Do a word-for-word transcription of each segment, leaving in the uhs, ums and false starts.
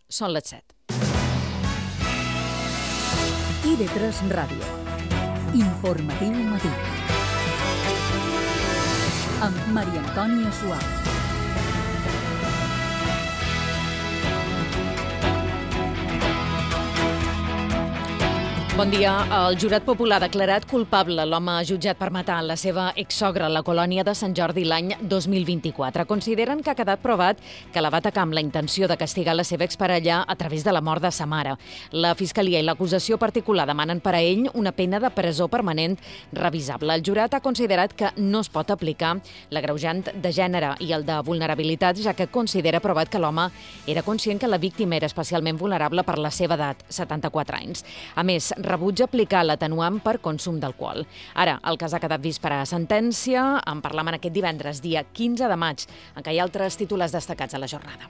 Són les set. I de tres Ràdio. Informatiu matí. Amb Maria Antònia Suau. Bon dia. El jurat popular ha declarat culpable l'home jutjat per matar la seva exsogra a la colònia de Sant Jordi l'any dos mil vint-i-quatre. Consideren que ha quedat provat que la va atacar amb la intenció de castigar la seva exparella a través de la mort de sa mare. La Fiscalia i l'acusació particular demanen per a ell una pena de presó permanent revisable. El jurat ha considerat que no es pot aplicar l'agreujant de gènere i el de vulnerabilitat, ja que considera provat que l'home era conscient que la víctima era especialment vulnerable per la seva edat, setanta-quatre anys. A més, rebutja aplicar l'atenuant per consum d'alcohol. Ara, el cas ha quedat vist per a sentència. En parlam aquest divendres, dia quinze de maig, en què hi ha altres titulars destacats a la jornada.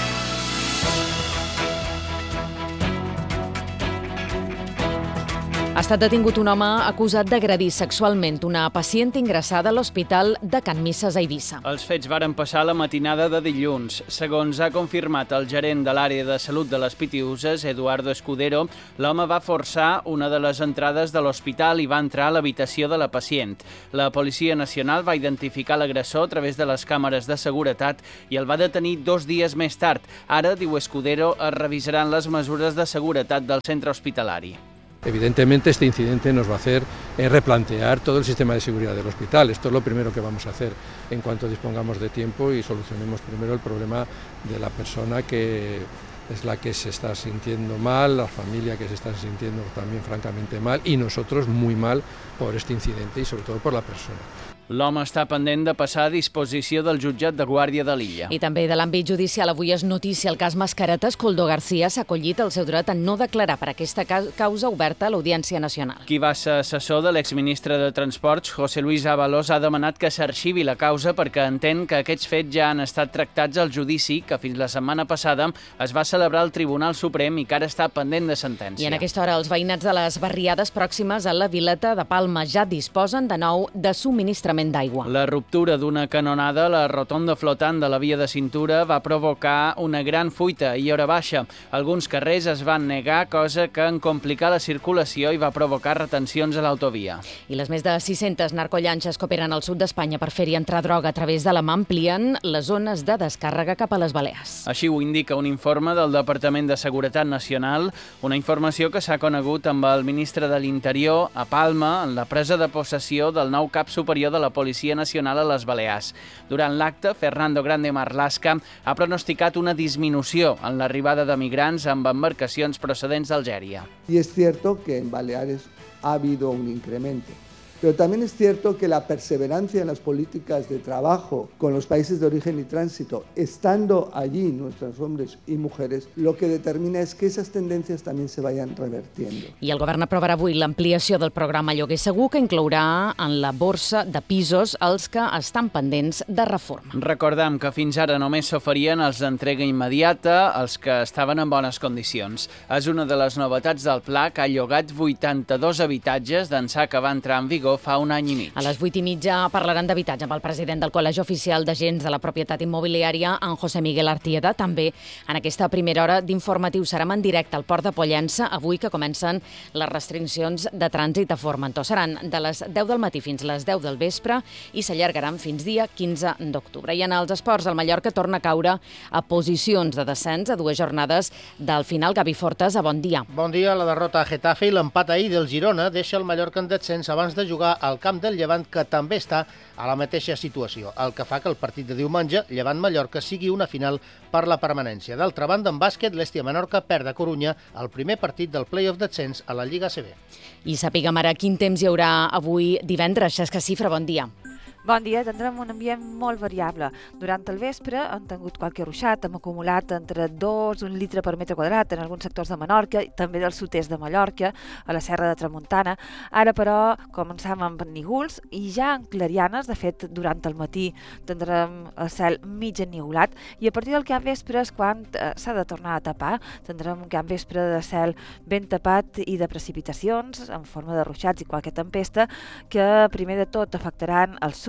Ha estat detingut un home acusat d'agredir sexualment una pacient ingressada a l'Hospital de Can Misses a Eivissa. Els fets varen passar la matinada de dilluns. Segons ha confirmat el gerent de l'àrea de salut de les Pitiüses, Eduardo Escudero, l'home va forçar una de les entrades de l'hospital i va entrar a l'habitació de la pacient. La Policia Nacional va identificar l'agressor a través de les càmeres de seguretat i el va detenir dos dies més tard. Ara, diu Escudero, es revisaran les mesures de seguretat del centre hospitalari. Evidentemente este incidente nos va a hacer eh, replantear todo el sistema de seguridad del hospital. Esto es lo primero que vamos a hacer en cuanto dispongamos de tiempo y solucionemos primero el problema de la persona que es la que se está sintiendo mal, la familia que se está sintiendo también francamente mal y nosotros muy mal por este incidente y sobre todo por la persona. L'home està pendent de passar a disposició del jutjat de Guàrdia de l'Illa. I també de l'àmbit judicial, avui és notícia el cas Mascaretes. Coldo García s'ha acollit el seu dret a no declarar per aquesta causa oberta a l'Audiència Nacional. Qui va ser assessor de l'exministre de Transports, José Luis Ábalos, ha demanat que s'arxivi la causa perquè entén que aquests fets ja han estat tractats al judici que fins la setmana passada es va celebrar al Tribunal Suprem i que ara està pendent de sentència. I en aquesta hora els veïnats de les barriades pròximes a la Vileta de Palma ja disposen de nou de subministrament d'aigua. La ruptura d'una canonada a la rotonda flotant de la via de cintura va provocar una gran fuita i hora baixa. Alguns carrers es van negar, cosa que en complicar la circulació i va provocar retencions a l'autovia. I les més de sis-centes narcollanxes que operen al sud d'Espanya per fer-hi entrar droga a través de la mà amplien les zones de descàrrega cap a les Balears. Així ho indica un informe del Departament de Seguretat Nacional, una informació que s'ha conegut amb el ministre de l'Interior a Palma en la presa de possessió del nou cap superior de la Policia Nacional a les Balears. Durant l'acte, Fernando Grande Marlaska ha pronosticat una disminució en l'arribada de migrants amb embarcacions procedents d'Algèria. Y es cierto que en Baleares ha habido un incremento. Pero también es cierto que la perseverancia en las políticas de trabajo con los países de origen y tránsito, estando allí nuestros hombres y mujeres, lo que determina es que esas tendencias también se vayan revertiendo. I el govern aprovarà avui l'ampliació del programa Lloguer Segur, que inclourà en la borsa de pisos els que estan pendents de reforma. Recordem que fins ara només s'oferien els d'entrega immediata, els que estaven en bones condicions. És una de les novetats del pla que ha llogat vuitanta-dos habitatges d'ençà que va entrar en vigor fa un any i mig. A les vuit i mitja parlaran d'habitatge amb el president del Col·legi Oficial d'Agents de la Propietat Immobiliària, en José Miguel Artieda. També en aquesta primera hora d'informatiu serem en directe al Port de Pollença, avui que comencen les restriccions de trànsit a Formentor. Seran de les deu del matí fins les deu del vespre i s'allargaran fins dia quinze d'octubre. I en els esports, el Mallorca torna a caure a posicions de descens a dues jornades del final. Gavi Fortes, a bon dia. Bon dia. La derrota a Getafe i l'empat ahir del Girona deixa el Mallorca en descens abans de jugar al camp del Llevant, que també està a la mateixa situació, el que fa que el partit de diumenge, Llevant-Mallorca, sigui una final per la permanència. D'altra banda, en bàsquet, l'Hèstia-Menorca perd a Corunya el primer partit del play-off descens a la Lliga A C B. I sapiguem ara quin temps hi haurà avui divendres. Xesca Cifra, bon dia. Bon dia, tindrem un ambient molt variable. Durant el vespre hem tingut qualque ruixat, hem acumulat entre dos i un litre per metre quadrat en alguns sectors de Menorca, també del sud-est de Mallorca, a la Serra de Tramuntana. Ara, però, començam amb nígols i ja en clarianes. De fet, durant el matí tindrem el cel mig enniulat i a partir del cap vespre és quan eh, s'ha de tornar a tapar. Tindrem un cap vespre de cel ben tapat i de precipitacions en forma de ruixats i qualque tempesta que primer de tot afectaran el sud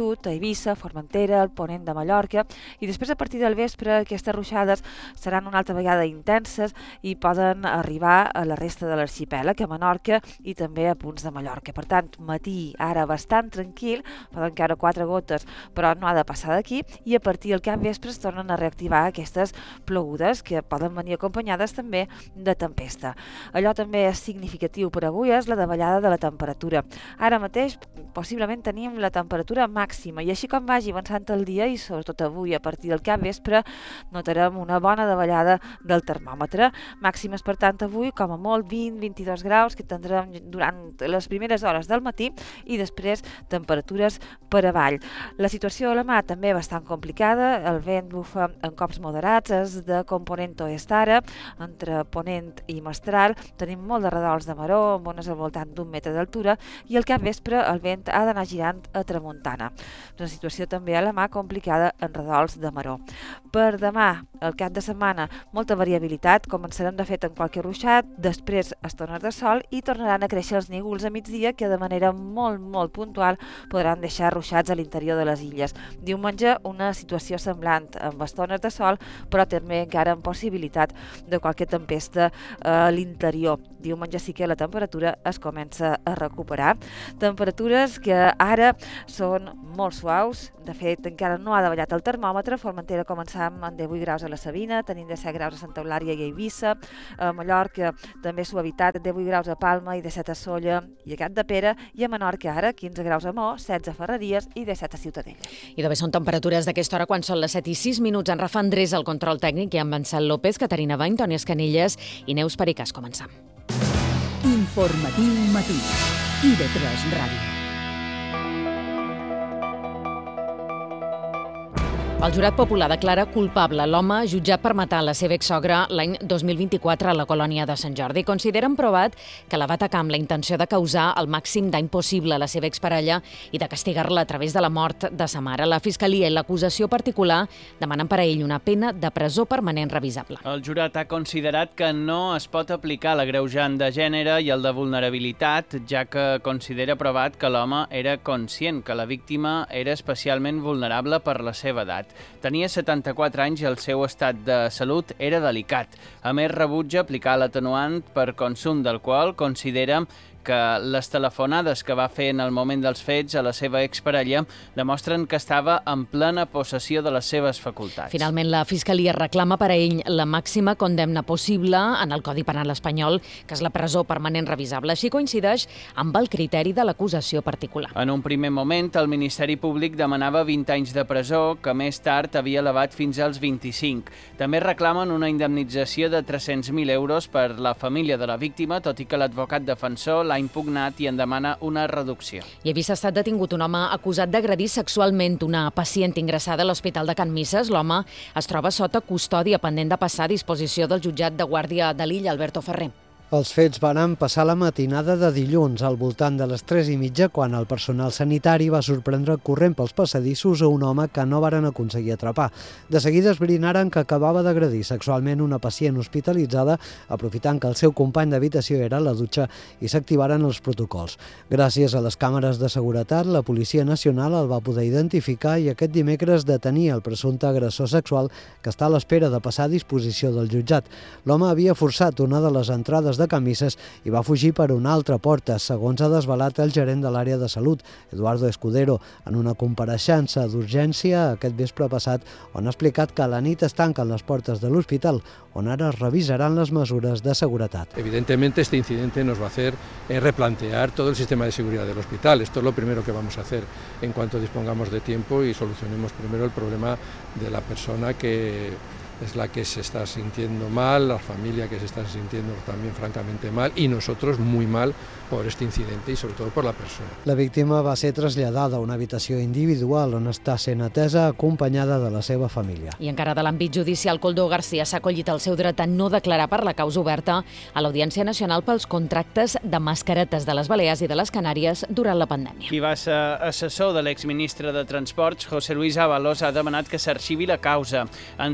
sud, a Eivissa, Formentera, el ponent de Mallorca, i després a partir del vespre aquestes ruixades seran una altra vegada intenses i poden arribar a la resta de l'arxipèlag, a Menorca i també a punts de Mallorca. Per tant, matí ara bastant tranquil, poden caure quatre gotes, però no ha de passar d'aquí, i a partir del cap vespre es tornen a reactivar aquestes plogudes que poden venir acompanyades també de tempesta. Allò també és significatiu per avui és la davallada de la temperatura. Ara mateix possiblement tenim la temperatura màxima i així com vagi avançant el dia i sobretot avui a partir del cap vespre notarem una bona davallada del termòmetre. Màximes per tant avui com a molt vint a vint-i-dos graus que tindrem durant les primeres hores del matí i després temperatures per avall. La situació a la mar també bastant complicada, el vent bufa en cops moderats, és de component oest ara, entre Ponent i Mestral, tenim molt de redols de maró, amb ones al voltant d'un metre d'altura, i al cap vespre el vent ha d'anar girant a tramuntana. Una situació també a la mà complicada en redols de maró. Per demà, el cap de setmana, molta variabilitat, començarem de fet en qualque ruixat, després estones de sol i tornaran a créixer els nígols a migdia que de manera molt, molt puntual podran deixar ruixats a l'interior de les illes. Diumenge, una situació semblant, amb estones de sol, però també encara amb possibilitat de qualque tempesta a l'interior. Diumenge sí que la temperatura es comença a recuperar. Temperatures que ara són molt suaus, de fet encara no ha davallat el termòmetre. Formentera començam amb divuit graus a la Sabina, tenim disset graus a Santa Eulària i a Eivissa, a Mallorca també suavitat, divuit graus a Palma i disset a Sóller i a Capdepera, i a Menorca ara quinze graus a Mo, setze a Ferreries i disset a Ciutadella. I de bé són temperatures d'aquesta hora quan són les set i sis minuts. En Rafa Andrés, el control tècnic, i amb Ansel López, Caterina Bany, Toni Escanilles i Neus Pericàs. Començam. Informatiu matí. I de tres Ràdio. El jurat popular declara culpable l'home jutjat per matar la seva exsogra l'any dos mil vint-i-quatre a la colònia de Sant Jordi. Consideren provat que la va atacar amb la intenció de causar el màxim dany possible a la seva exparella i de castigar-la a través de la mort de sa mare. La Fiscalia i l'acusació particular demanen per a ell una pena de presó permanent revisable. El jurat ha considerat que no es pot aplicar l'agreujant de gènere i el de vulnerabilitat, ja que considera provat que l'home era conscient que la víctima era especialment vulnerable per la seva edat. Tenia setanta-quatre anys i el seu estat de salut era delicat. A més, rebutja aplicar l'atenuant per consum d'alcohol. Considera que les telefonades que va fer en el moment dels fets a la seva exparella demostren que estava en plena possessió de les seves facultats. Finalment, la Fiscalia reclama per a ell la màxima condemna possible en el Codi Penal espanyol, que és la presó permanent revisable. Així coincideix amb el criteri de l'acusació particular. En un primer moment, el Ministeri Públic demanava vint anys de presó, que més tard havia elevat fins als vint-i-cinc. També reclamen una indemnització de tres-cents mil euros per la família de la víctima, tot i que l'advocat defensor l'ha impugnat i en demana una reducció. I a vist ha estat detingut un home acusat d'agredir sexualment una pacient ingressada a l'Hospital de Can Misses. L'home es troba sota custòdia pendent de passar a disposició del jutjat de guàrdia de l'illa, Alberto Ferrer. Els fets van passar la matinada de dilluns, al voltant de les tres i mitja, quan el personal sanitari va sorprendre corrent pels passadissos a un home que no varen aconseguir atrapar. De seguida esbrinaren que acabava d'agredir sexualment una pacient hospitalitzada, aprofitant que el seu company d'habitació era a la dutxa, i s'activaren els protocols. Gràcies a les càmeres de seguretat, la Policia Nacional el va poder identificar i aquest dimecres detenir el presumpte agressor sexual, que està a l'espera de passar a disposició del jutjat. L'home havia forçat una de les entrades de Can Misses i va fugir per una altra porta, segons ha desvelat el gerent de l'àrea de salut, Eduardo Escudero, en una compareixença d'urgència aquest vespre passat, on ha explicat que a la nit es tanquen les portes de l'hospital, on ara es revisaran les mesures de seguretat. Evidentemente este incidente nos va a hacer eh, replantear todo el sistema de seguridad del hospital. Esto es lo primero que vamos a hacer en cuanto dispongamos de tiempo y solucionemos primero el problema de la persona que es la que se está sintiendo mal, la familia que se está sintiendo también francamente mal y nosotros muy mal por este incidente y sobre todo por la persona. La víctima va ser traslladada a una habitació individual on està sent atesa acompanyada de la seva família. I encara de l'àmbit judicial, Coldo García s'ha acollit el seu dret a no declarar per la causa oberta a l'Audiència Nacional pels contractes de mascaretes de les Balears i de les Canàries durant la pandèmia. Qui va ser assessor de l'exministre de Transports, José Luis Ábalos, ha demanat que s'arxivi la causa. Entén que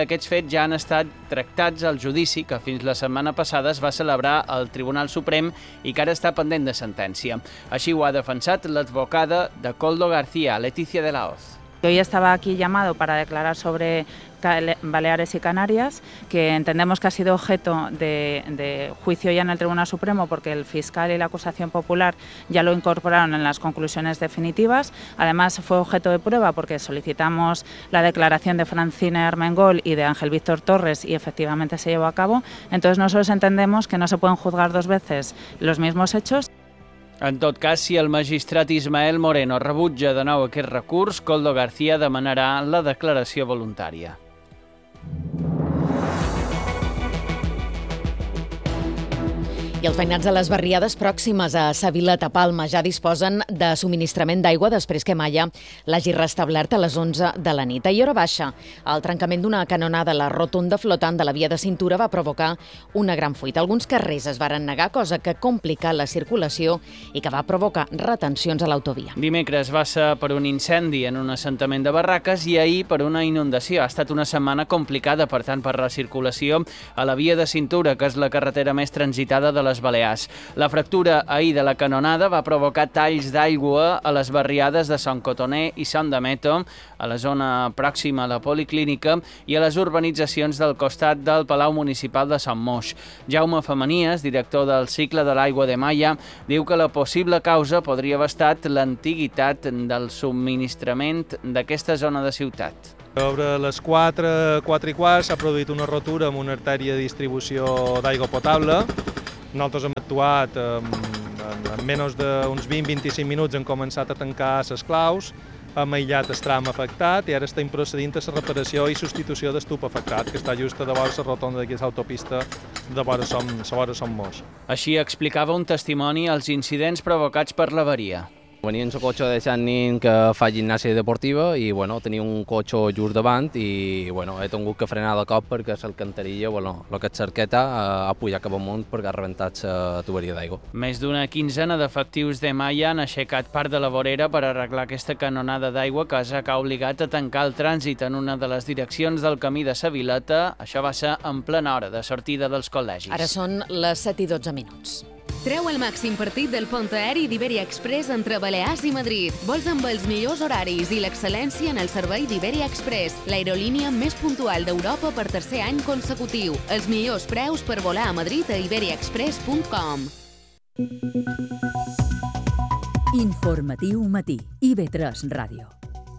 aquests fets ja han estat tractats al judici que fins la setmana passada es va celebrar al Tribunal Suprem i que ara està pendent de sentència. Així ho ha defensat l'advocada de Koldo García, Leticia de la Hoz. Hoy estaba aquí llamado para declarar sobre Baleares y Canarias, que entendemos que ha sido objeto de, de juicio ya en el Tribunal Supremo porque el fiscal y la acusación popular ya lo incorporaron en las conclusiones definitivas. Además fue objeto de prueba porque solicitamos la declaración de Francina Armengol y de Ángel Víctor Torres y efectivamente se llevó a cabo. Entonces nosotros entendemos que no se pueden juzgar dos veces los mismos hechos. En tot cas, si el magistrat Ismael Moreno rebutja de nou aquest recurs, Koldo García demanarà la declaració voluntària. I els veïnats de les barriades pròximes a Sa Vila de Palma ja disposen de subministrament d'aigua després que Maya l'hagi restablert a les onze de la nit. Ahir hora baixa, el trencament d'una canonada a la rotonda flotant de la via de cintura va provocar una gran fuita. Alguns carrers es varen negar, cosa que complica la circulació i que va provocar retencions a l'autovia. Dimecres va ser per un incendi en un assentament de barraques i ahir per una inundació. Ha estat una setmana complicada, per tant, per la circulació a la via de cintura, que és la carretera més transitada de les Balears. La fractura ahir de la canonada va provocar talls d'aigua a les barriades de Sant Cotoner i Sant Dameto, a la zona pròxima a la Policlínica i a les urbanitzacions del costat del Palau Municipal de Sant Moix. Jaume Femenies, director del cicle de l'aigua de Maya, diu que la possible causa podria haver estat l'antiguitat del subministrament d'aquesta zona de ciutat. Sobre les quatre, quatre i quart s'ha produït una rotura amb una artèria de distribució d'aigua potable. Nosaltres hem actuat en, en menys d'uns vint a vint-i-cinc minuts, hem començat a tancar les claus, hem aïllat el tram afectat i ara estem procedint a la reparació i substitució del tub afectat, que està just a davant la rotonda d'aquesta autopista de vora Sant Moix. Així explicava un testimoni als incidents provocats per l'avaria. Venia en el cotxe deixant nin que fa gimnàsia deportiva i bueno, tenia un cotxe just davant i bueno, he tingut que frenar de cop perquè l'alcantarilla, bueno, el que és cerqueta, ha pujat cap amunt perquè ha rebentat la tuberia d'aigua. Més d'una quinzena d'efectius de Maya han aixecat part de la vorera per arreglar aquesta canonada d'aigua, cosa que ha obligat a tancar el trànsit en una de les direccions del camí de Sa Vileta. Això va ser en plena hora de sortida dels col·legis. Ara són les set i dotze minuts. Treu el màxim partit del pont aeri d'Iberia Express entre Balears i Madrid. Vols amb els millors horaris i l'excel·lència en el servei d'Iberia Express, l'aerolínia més puntual d'Europa per tercer any consecutiu. Els millors preus per volar a Madrid a iberia express punt com. Informatiu matí, I B tres Ràdio.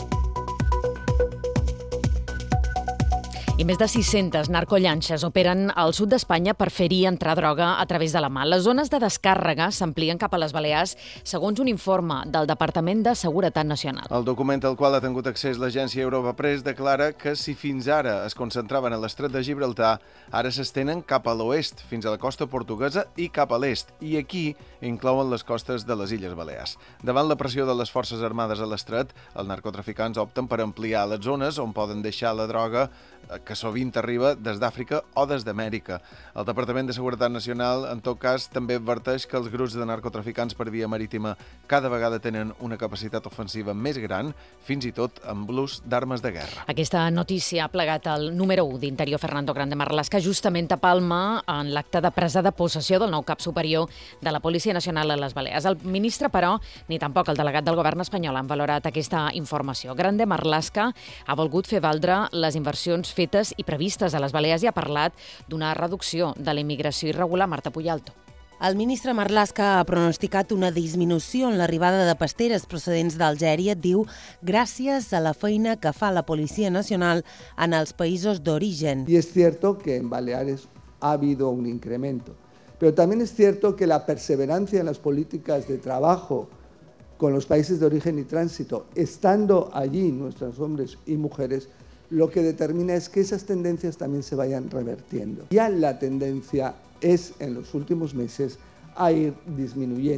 I més de sis-centes narcollanxes operen al sud d'Espanya per fer-hi entrar droga a través de la mà. Les zones de descàrrega s'amplien cap a les Balears, segons un informe del Departament de Seguretat Nacional. El document al qual ha tingut accés l'agència Europa Press declara que si fins ara es concentraven a l'estret de Gibraltar, ara s'estenen cap a l'oest, fins a la costa portuguesa i cap a l'est, i aquí inclouen les costes de les Illes Balears. Davant la pressió de les forces armades a l'estret, els narcotraficants opten per ampliar les zones on poden deixar la droga que sovint arriba des d'Àfrica o des d'Amèrica. El Departament de Seguretat Nacional, en tot cas, també adverteix que els grups de narcotraficants per via marítima cada vegada tenen una capacitat ofensiva més gran, fins i tot amb l'ús d'armes de guerra. Aquesta notícia ha plegat el número u d'Interior, Fernando Grande Marlaska, justament a Palma, en l'acte de presa de possessió del nou cap superior de la Policia Nacional a les Balears. El ministre, però, ni tampoc el delegat del govern espanyol han valorat aquesta informació. Grande Marlaska ha volgut fer valdre les inversions fetes i previstes a les Balears i ha parlat d'una reducció de la immigració irregular. Marta Puyalto. El ministre Marlaska ha pronosticat una disminució en l'arribada de pasteres procedents d'Algèria, diu, gràcies a la feina que fa la Policia Nacional en els països d'origen. Y es cierto que en Baleares ha habido un incremento, pero también es cierto que la perseverancia en las políticas de trabajo con los países de origen y tránsito, estando allí nuestros hombres y mujeres, lo que determina es que esas tendencias también se vayan revertiendo. Ya la tendencia es, en los últimos meses, a ir disminuyendo.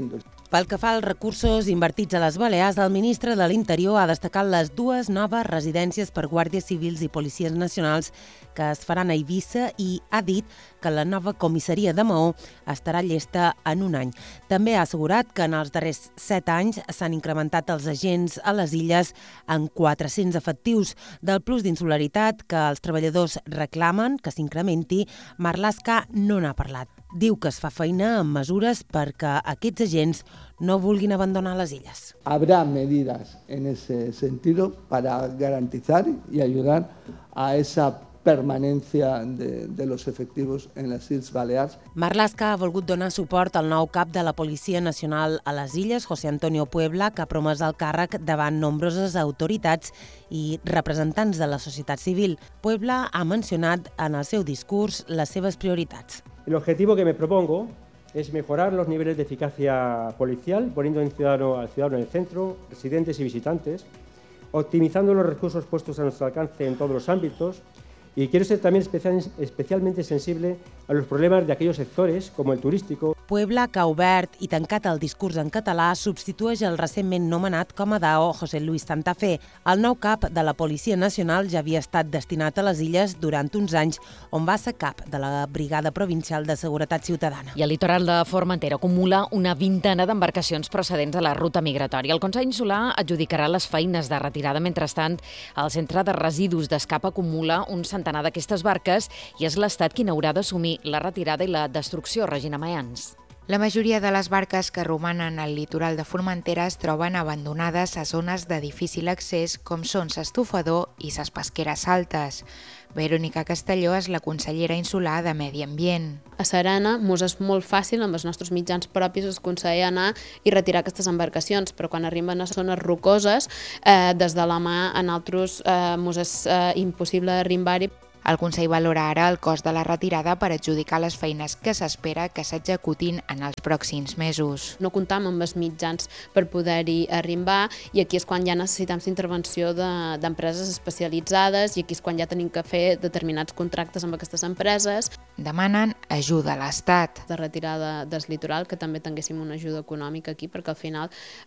Pel que fa als recursos invertits a les Balears, el ministre de l'Interior ha destacat les dues noves residències per guàrdies civils i policies nacionals que es faran a Eivissa i ha dit que la nova comissaria de Maó estarà llesta en un any. També ha assegurat que en els darrers set anys s'han incrementat els agents a les illes en quatre-cents efectius. Del plus d'insularitat que els treballadors reclamen que s'incrementi, Marlaska no n'ha parlat. Diu que es fa feina amb mesures perquè aquests agents no vulguin abandonar les illes. Habrá medidas en ese sentido para garantizar y ayudar a esa permanencia de, de los efectivos en les Illes Balears. Marlaska ha volgut donar suport al nou cap de la Policia Nacional a les Illes, José Antonio Puebla, que ha promès el càrrec davant nombroses autoritats i representants de la societat civil. Puebla ha mencionat en el seu discurs les seves prioritats. El objetivo que me propongo es mejorar los niveles de eficacia policial, poniendo al ciudadano, al ciudadano en el centro, residentes y visitantes, optimizando los recursos puestos a nuestro alcance en todos los ámbitos. Y quiero ser también especial, especialmente sensible a los problemas de aquellos sectores, como el turístico. Puebla, que ha obert i tancat el discurs en català, substitueix el recentment nomenat com a D A O José Luis Santa Fe. El nou cap de la Policia Nacional ja havia estat destinat a les illes durant uns anys, on va ser cap de la Brigada Provincial de Seguretat Ciutadana. I el litoral de Formentera acumula una vintena d'embarcacions procedents de la ruta migratòria. El Consell Insular adjudicarà les feines de retirada. Mentrestant, el Centre de Residus d'Escap acumula un centenar d'aquestes barques i és l'Estat qui n'haurà d'assumir la retirada i la destrucció. Regina Mayans. La majoria de les barques que romanen al litoral de Formentera es troben abandonades a zones de difícil accés com són s'Estufador i ses Pesqueres Altes. Verònica Castelló és la consellera insular de Medi Ambient. A Serena mos és molt fàcil amb els nostres mitjans propis es aconseguir anar i retirar aquestes embarcacions, però quan arriben a zones rocoses, eh, des de la mà a nosaltres eh, mos és eh, impossible arribar-hi. El Consell valora ara el cost de la retirada per adjudicar les feines que s'espera que s'executin en els pròxims mesos. No comptam amb els mitjans per poder-hi arribar i aquí és quan ja necessitem l'intervenció d'empreses de, especialitzades i aquí és quan ja tenim que fer determinats contractes amb aquestes empreses. Demanen ajuda a l'Estat. De retirada del litoral, que també tinguéssim una ajuda econòmica aquí, perquè al final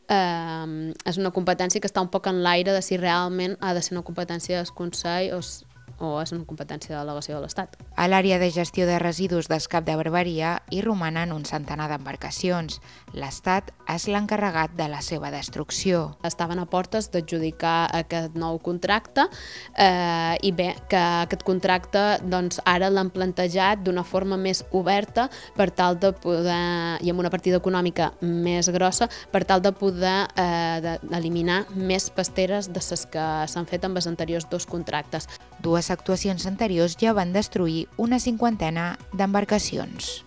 eh, és una competència que està un poc en l'aire de si realment ha de ser una competència del Consell o o és una competència de delegació de l'Estat. A l'àrea de gestió de residus d'Escap de Barberia hi romanen un centenar d'embarcacions. L'Estat és l'encarregat de la seva destrucció. Estaven a portes d'adjudicar aquest nou contracte eh, i bé, que aquest contracte doncs, ara l'han plantejat d'una forma més oberta per tal de poder, i amb una partida econòmica més grossa, per tal de poder eh, eliminar més pasteres de les que s'han fet amb els anteriors dos contractes. Dues actuacions anteriors ja van destruir una cinquantena d'embarcacions.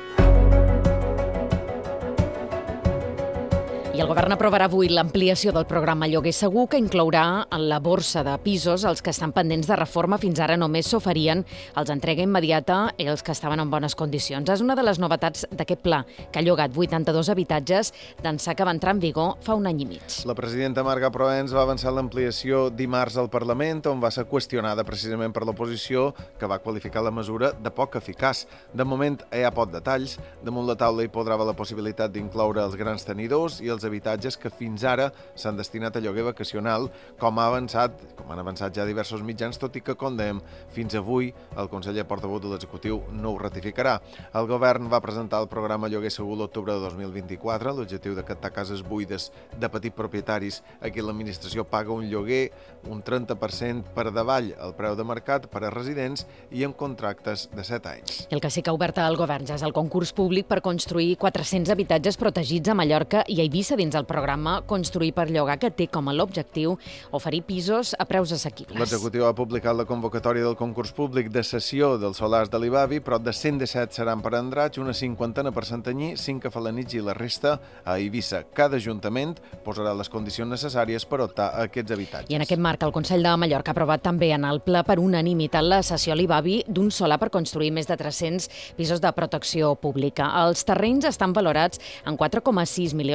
I el govern aprovarà avui l'ampliació del programa Lloguer Segur, que inclourà en la borsa de pisos els que estan pendents de reforma. Fins ara només s'oferien els entrega immediata i els que estaven en bones condicions. És una de les novetats d'aquest pla, que ha llogat vuitanta-dos habitatges d'ençà que va entrar en vigor fa un any i mig. La presidenta Marga Proens va avançar l'ampliació dimarts al Parlament, on va ser qüestionada precisament per l'oposició, que va qualificar la mesura de poc eficaç. De moment hi ha poc detalls. Damunt la taula hi podrà haver la possibilitat d'incloure els grans tenidors i els habitatges que fins ara s'han destinat a lloguer vacacional, com ha avançat, com han avançat ja diversos mitjans, tot i que, com dèiem, fins avui el conseller portaveu de l'executiu no ho ratificarà. El govern va presentar el programa Lloguer Segur l'octubre de dos mil vint-i-quatre, l'objectiu de captar cases buides de petits propietaris. Aquí l'administració paga un lloguer un trenta per cent per davall el preu de mercat per a residents i amb contractes de set anys. El que sí que ha obert el govern ja és el concurs públic per construir quatre-cents habitatges protegits a Mallorca i a Eivissa dins el programa Construir per llogar, que té com a l'objectiu oferir pisos a preus assequibles. L'executiu ha publicat la convocatòria del concurs públic de cessió dels solars de l'Ibavi, prop de cent disset seran per Andratx, una cinquantena per Santanyí, cinc a Felanitx i la resta a Eivissa. Cada ajuntament posarà les condicions necessàries per optar a aquests habitatges. I en aquest marc, el Consell de Mallorca ha aprovat també en el ple per unanimitat la cessió a l'Ibavi d'un solar per construir més de tres-cents pisos de protecció pública. Els terrenys estan valorats en quatre coma sis milions d'euros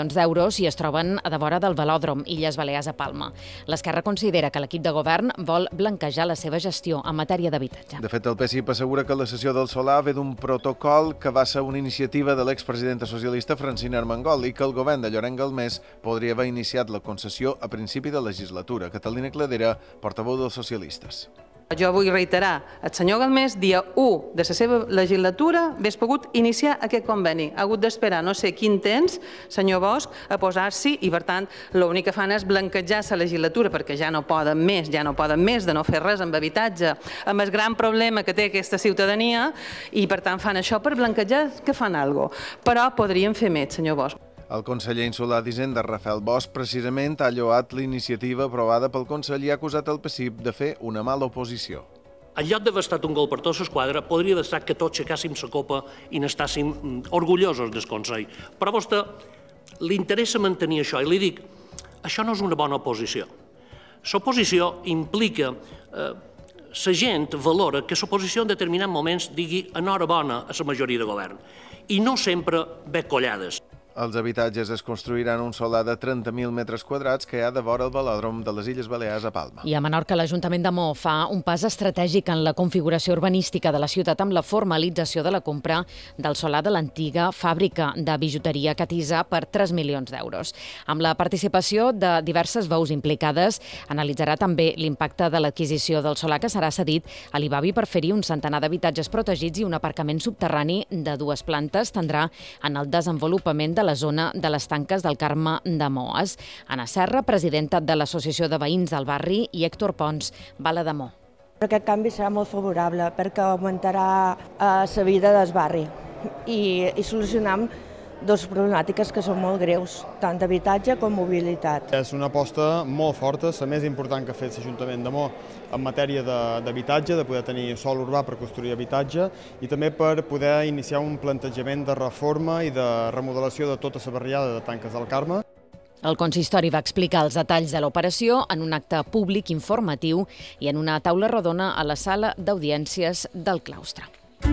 pisos i es troben a de vora del velòdrom Illes Balears a Palma. L'Esquerra considera que l'equip de govern vol blanquejar la seva gestió en matèria d'habitatge. De fet, el P S I P assegura que la cessió del solar ve d'un protocol que va ser una iniciativa de l'expresidenta socialista Francina Armengol i que el govern de Llorenç Galmés podria haver iniciat la concessió a principi de legislatura. Catalina Cladera, portaveu dels socialistes. Jo vull reiterar, el senyor Galmés, dia u de la seva legislatura, hagués pogut iniciar aquest conveni. Ha hagut d'esperar no sé quin temps, senyor Bosch, a posar-s'hi i, per tant, l'únic que fan és blanquejar la legislatura perquè ja no poden més, ja no poden més de no fer res amb habitatge, amb el gran problema que té aquesta ciutadania i, per tant, fan això per blanquejar que fan alguna cosa. Però podrien fer més, senyor Bosch. El conseller insular d'Hisenda, Rafael Bosch, precisament ha lloat l'iniciativa aprovada pel Consell i ha acusat el P S I P de fer una mala oposició. En lloc d'haver estat un gol per tota l'esquadra, podria haver estat que tots aixecàssim la copa i n'estàssim orgullosos del Consell. Però a vostè li interessa mantenir això i li dic, això no és una bona oposició. L'oposició implica... Eh, la gent valora que l'oposició en determinats moments digui enhorabona a la majoria de govern i no sempre ve collades. Els habitatges es construiran un solar de trenta mil metres quadrats que hi ha de vora el velòdrom de les Illes Balears a Palma. I a Menorca, l'Ajuntament de Mo fa un pas estratègic en la configuració urbanística de la ciutat amb la formalització de la compra del solar de l'antiga fàbrica de bijuteria Catisa per tres milions d'euros. Amb la participació de diverses veus implicades, analitzarà també l'impacte de l'adquisició del solar que serà cedit a l'Ibavi per fer-hi un centenar d'habitatges protegits i un aparcament subterrani de dues plantes tindrà en el desenvolupament de la zona de les Tanques del Carme de Moes. Anna Serra, presidenta de l'Associació de Veïns del Barri, i Héctor Pons, Vala de Mo. Aquest canvi serà molt favorable perquè augmentarà la vida del barri i, i solucionam dues problemàtiques que són molt greus, tant d'habitatge com mobilitat. És una aposta molt forta, la més important que ha fet l'Ajuntament de Mo en matèria d'habitatge, de, de poder tenir sòl urbà per construir habitatge i també per poder iniciar un plantejament de reforma i de remodelació de tota la barriada de Tanques del Carme. El consistori va explicar els detalls de l'operació en un acte públic informatiu i en una taula rodona a la sala d'audiències del claustre.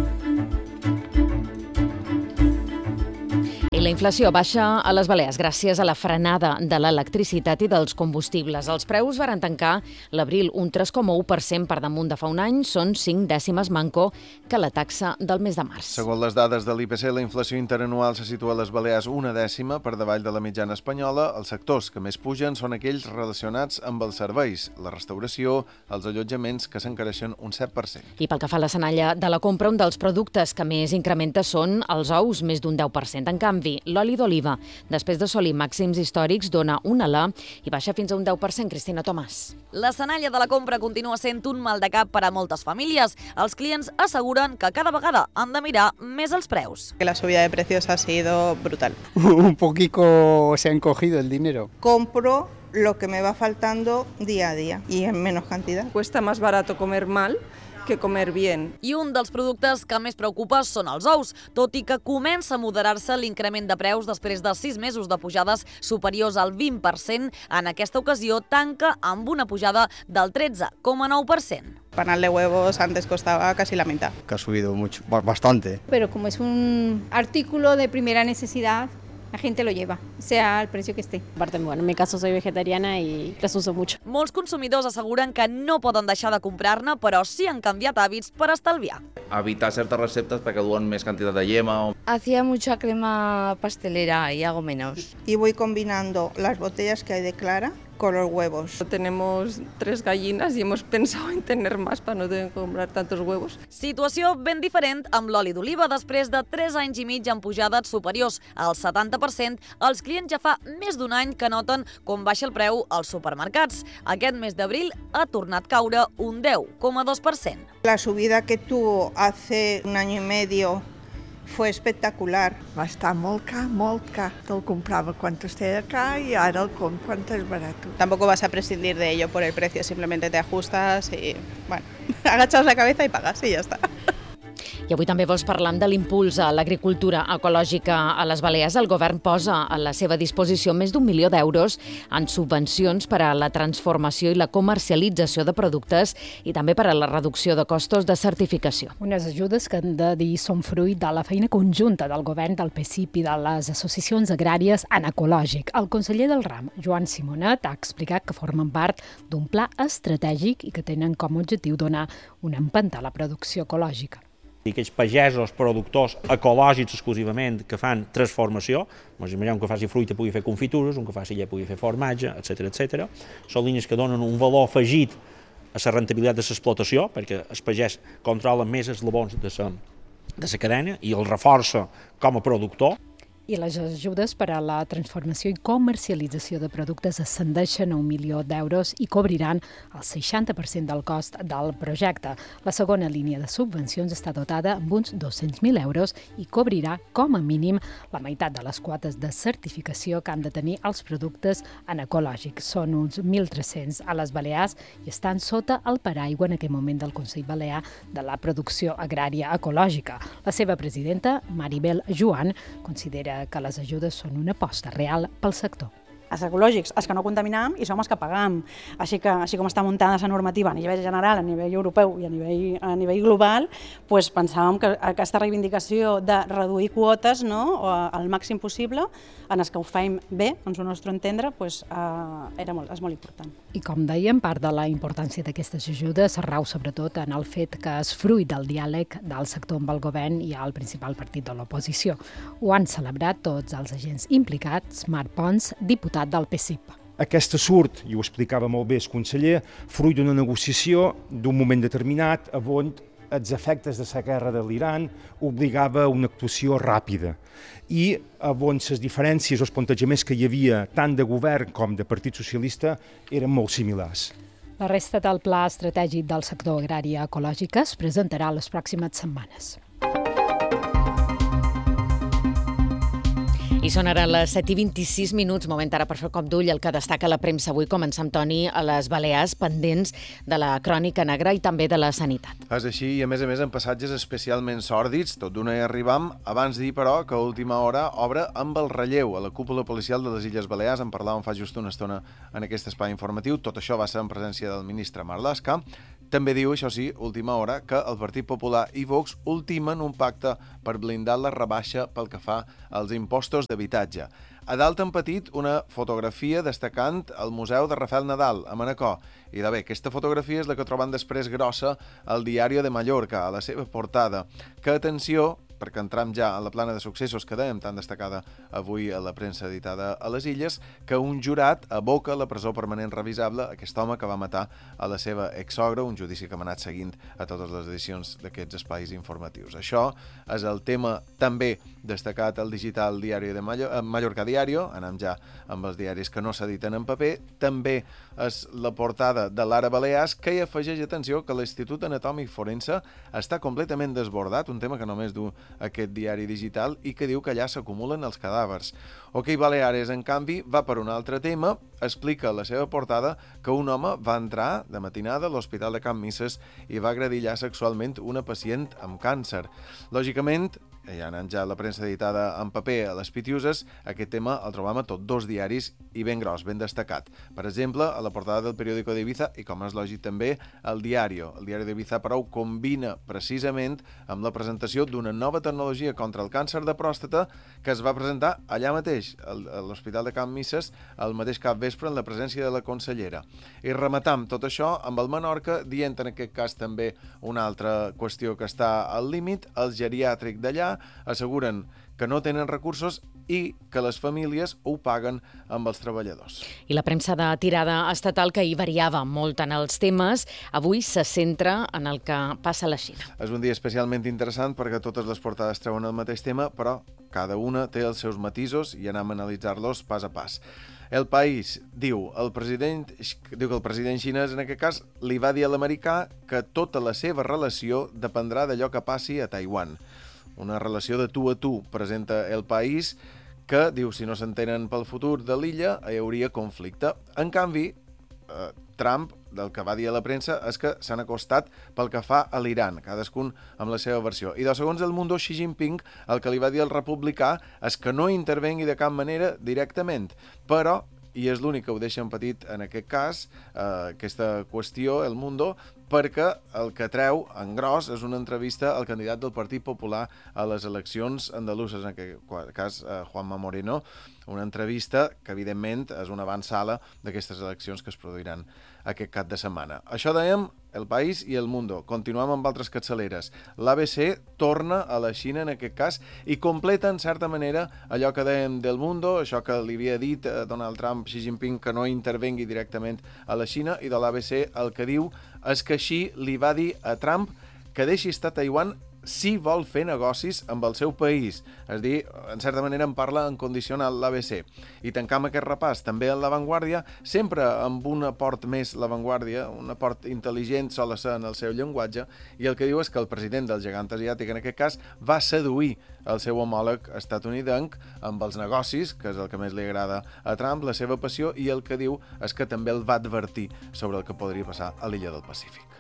I la inflació baixa a les Balears gràcies a la frenada de l'electricitat i dels combustibles. Els preus varen tancar l'abril un tres coma u per cent per damunt de fa un any, són cinc dècimes manco que la taxa del mes de març. Segons les dades de l'I P C, la inflació interanual se situa a les Balears una dècima per davall de la mitjana espanyola. Els sectors que més pugen són aquells relacionats amb els serveis, la restauració, els allotjaments, que s'encareixen un set per cent. I pel que fa a la senalla de la compra, un dels productes que més incrementa són els ous, més d'un deu per cent. En canvi, l'oli d'oliva, després d'assolir màxims històrics, dona un alà i baixa fins a un deu per cent. Cristina Tomàs. La senalla de la compra continua sent un mal de cap per a moltes famílies. Els clients asseguren que cada vegada han de mirar més els preus. Que la subida de precios ha sido brutal. Un poquito se ha encogido el dinero. Compro lo que me va faltando día a día y en menos cantidad. Cuesta más barato comer mal que comer bien. I un dels productes que més preocupa són els ous, tot i que comença a moderar-se l'increment de preus després de sis mesos de pujades superiors al vint per cent. En aquesta ocasió tanca amb una pujada del tretze coma nou per cent. Panal de huevos antes costaba casi la mitad. Que ha subido mucho, bastante. Pero como es un artículo de primera necesidad, la gente lo lleva, sea el precio que esté. Aparte, bueno, en mi caso soy vegetariana y les uso mucho. Molts consumidors asseguren que no poden deixar de comprar-ne, però sí han canviat hàbits per estalviar. Evitar certes receptes perquè duen més quantitat de yema. Hacía mucha crema pastelera y hago menos. Y voy combinando las botellas que hay de clara con los huevos. Tenemos tres gallinas y hemos pensado en tener más para no tener que comprar tantos huevos. Situació ben diferent amb l'oli d'oliva. Després de tres anys i mig amb pujades superiors al setanta per cent, els clients ja fa més d'un any que noten com baixa el preu als supermercats. Aquest mes d'abril ha tornat a caure un deu coma dos per cent. La subida que tuvo hace un año y medio fue espectacular. Va estar molt car, molt car. Te'l comprava quan estava car i ara el compro quan és barat. Tampoco vas a prescindir de ello por el precio, simplemente te ajustas y, bueno, agachas la cabeza y pagas y ya está. I avui també vols parlar de l'impuls a l'agricultura ecològica a les Balears. El govern posa a la seva disposició més d'un milió d'euros en subvencions per a la transformació i la comercialització de productes i també per a la reducció de costos de certificació. Unes ajudes que han de dir són fruit de la feina conjunta del govern, del P S I P i de les associacions agràries en ecològic. El conseller del ram, Joan Simonet, ha explicat que formen part d'un pla estratègic i que tenen com a objectiu donar una empenta a la producció ecològica. I aquells pagesos, productors ecològics exclusivament que fan transformació, ens imaginem que faci fruita pugui fer confitures, un que faci llet pugui fer formatge, etcètera, etcètera. Són línies que donen un valor afegit a la rendibilitat de l'explotació, perquè el pagès controla més eslabons de la de la cadena i el reforça com a productor. I les ajudes per a la transformació i comercialització de productes ascendeixen a un milió d'euros i cobriran el seixanta per cent del cost del projecte. La segona línia de subvencions està dotada amb uns dos-cents mil euros i cobrirà, com a mínim, la meitat de les quotes de certificació que han de tenir els productes en ecològic. Són uns mil tres-cents a les Balears i estan sota el paraigua en aquest moment del Consell Balear de la Producció Agrària Ecològica. La seva presidenta, Maribel Joan, considera que les ajudes són una aposta real pel sector. Els ecològics, els que no contaminam i som els que pagam. Així que, així com està muntada la normativa a nivell general, a nivell europeu i a nivell, a nivell global, doncs pensàvem que aquesta reivindicació de reduir quotes, no, al màxim possible, en els que ho fem bé, en el nostre entendre, doncs, eh, era molt, és molt important. I com dèiem, part de la importància d'aquestes ajudes rau sobretot en el fet que és fruit del diàleg del sector amb el govern i el principal partit de l'oposició. Ho han celebrat tots els agents implicats. Marc Pons, diputat del P S I P. Aquesta surt, i ho explicava molt bé el conseller, fruit d'una negociació d'un moment determinat on els efectes de la guerra de l'Iran obligava a una actuació ràpida i on les diferències o els plantejaments que hi havia tant de govern com de Partit Socialista eren molt similars. La resta del pla estratègic del sector agrari ecològic es presentarà les pròximes setmanes. I són ara les set i vint-i-sis minuts, moment ara per fer cop d'ull el que destaca la premsa avui. Començam, Toni, a les Balears, pendents de la crònica negra i també de la sanitat. És així, i a més a més en passatges especialment sòrdids. Tot d'una hi arribam. Abans dir, però, que a última hora obre amb el relleu a la cúpula policial de les Illes Balears. En parlàvem fa just una estona en aquest espai informatiu. Tot això va ser en presència del ministre Marlaska. També diu, això sí, última hora, que el Partit Popular i Vox ultimen un pacte per blindar la rebaixa pel que fa als impostos d'habitatge. A dalt en petit, una fotografia destacant el Museu de Rafael Nadal, a Manacor. I de bé, aquesta fotografia és la que trobem després grossa al Diario de Mallorca, a la seva portada. Que, atenció, perquè entram ja a la plana de successos que dèiem, tan destacada avui a la premsa editada a les Illes, que un jurat aboca la presó permanent revisable a aquest home que va matar a la seva exsogra, un judici que hem anat seguint a totes les edicions d'aquests espais informatius. Això és el tema també destacat al digital Diari de Mallorca Diario, anem ja amb els diaris que no s'editen en paper, també és la portada de l'Ara Balears, que hi afegeix, atenció, que l'Institut Anatòmic Forense està completament desbordat, un tema que només du aquest diari digital i que diu que allà s'acumulen els cadàvers. OK Baleares, en canvi, va per un altre tema, explica a la seva portada que un home va entrar de matinada a l'Hospital de Can Misses i va agredir ja sexualment una pacient amb càncer. Lògicament, i anant ja a la premsa editada en paper a les Pitiuses, aquest tema el trobam a tots dos diaris i ben gros, ben destacat. Per exemple, a la portada del periòdico d'Ibiza i, com és lògic també, el Diario. El Diari d'Ibiza, però, ho combina precisament amb la presentació d'una nova tecnologia contra el càncer de pròstata que es va presentar allà mateix, a l'Hospital de Can Misses, el mateix cap vespre en la presència de la consellera. I rematam tot això amb el Menorca, dient en aquest cas també una altra qüestió que està al límit, el geriàtric d'allà asseguren que no tenen recursos i que les famílies ho paguen amb els treballadors. I la premsa de tirada estatal, que hi variava molt en els temes, avui se centra en el que passa a la Xina. És un dia especialment interessant perquè totes les portades treuen el mateix tema, però cada una té els seus matisos i anem a analitzar-los pas a pas. El País diu, el president, diu que el president xinès, en aquest cas, li va dir a l'americà que tota la seva relació dependrà d'allò que passi a Taiwan. Una relació de tu a tu, presenta El País, que diu si no s'entenen pel futur de l'illa hi hauria conflicte. En canvi, eh, Trump del que va dir a la premsa és que s'han acostat pel que fa a l'Iran, cadascun amb la seva versió. I de segons el Mundo, Xi Jinping, el que li va dir al republicà és que no intervengui de cap manera directament, però i és l'únic que ho deixa en petit en aquest cas, eh, aquesta qüestió, El Mundo, perquè el que treu en gros és una entrevista al candidat del Partit Popular a les eleccions andaluses, en aquest cas eh, Juanma Moreno, una entrevista que evidentment és una avançada d'aquestes eleccions que es produiran aquest cap de setmana. Això dèiem El País i El Mundo. Continuem amb altres capçaleres. L'A B C torna a la Xina en aquest cas i completa en certa manera allò que dèiem del Mundo, això que li havia dit Donald Trump, Xi Jinping, que no intervengui directament a la Xina, i de l'A B C el que diu és que Xi li va dir a Trump que deixi estar Taiwan si vol fer negocis amb el seu país. És a dir, en certa manera en parla en condicional l'A B C. I tancam aquest repàs també en La Vanguardia, sempre amb un aport més La Vanguardia, un aport intel·ligent sol ser en el seu llenguatge, i el que diu és que el president del gegant asiàtic, en aquest cas, va seduir el seu homòleg estatunidenc amb els negocis, que és el que més li agrada a Trump, la seva passió, i el que diu és que també el va advertir sobre el que podria passar a l'illa del Pacífic.